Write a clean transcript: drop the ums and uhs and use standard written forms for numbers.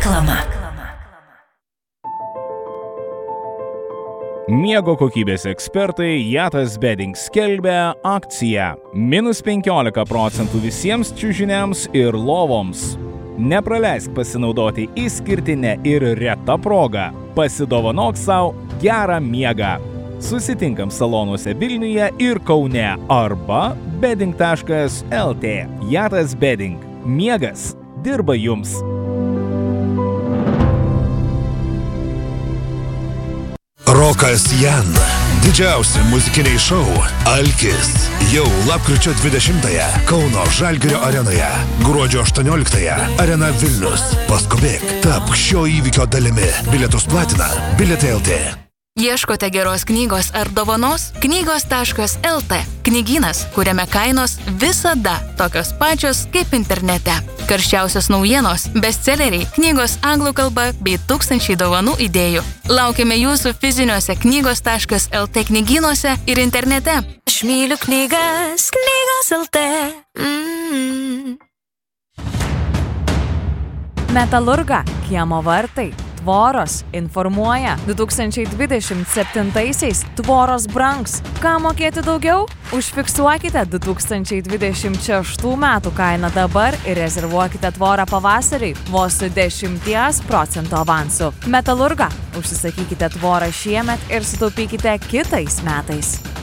Reklama. Miego kokybės ekspertai Jatas Bedding skelbia akciją -15% visiems čiužiniams ir lovoms. Nepraleisk pasinaudoti išskirtinę ir retą progą. Pasidovanok savo gerą miegą. Susitinkam salonuose Vilniuje ir Kaune arba bedding.lt. Jatas Bedding. Miegas dirba jums. Rokas Jan. Didžiausi muzikiniai šou Alkis. Jau lapkričio 20-ąją Kauno Žalgirio arenoje. Gruodžio 18-ąją Arena Vilnius. Paskubėk, tapk šio įvykio dalimi. Bilietus platina Bilietai.lt. Ieškote geros knygos ar dovanos? Knygos.lt. Knygynas, kuriame kainos visada tokios pačios kaip internete. Karščiausios naujienos, bestselleriai, knygos anglų kalba bei tūkstančiai dovanų idėjų. Laukiame jūsų fiziniuose knygos.lt knygynuose ir internete. Aš myliu knygas, knygos.lt. Metalurga, kiemo vartai, tvoros informuoja. 2027-aisiais tvoros brangs. Ką mokėti daugiau? Užfiksuokite 2026 metų kainą dabar ir rezervuokite tvorą pavasariui vos su 10% avansu. Metalurga, užsisakykite tvorą šiemet ir sutaupykite kitais metais.